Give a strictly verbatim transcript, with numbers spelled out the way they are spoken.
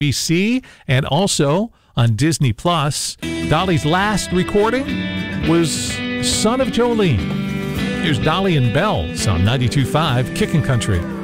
B C and also on Disney Plus. Dolly's last recording was Son of Jolene. Here's Dolly and Bells on ninety-two point five Kickin' Country.